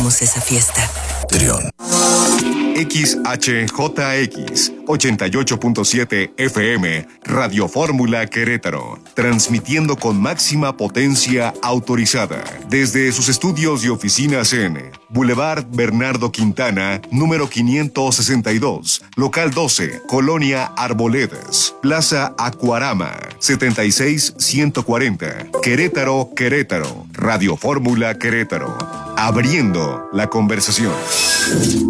celebramos esa fiesta. Trión. XHJX 88.7 FM Radio Fórmula Querétaro, transmitiendo con máxima potencia autorizada desde sus estudios y oficinas en Boulevard Bernardo Quintana, número 562, local 12, Colonia Arboledas, Plaza Acuarama, 76140, Querétaro, Querétaro, Radio Fórmula Querétaro, abriendo la conversación.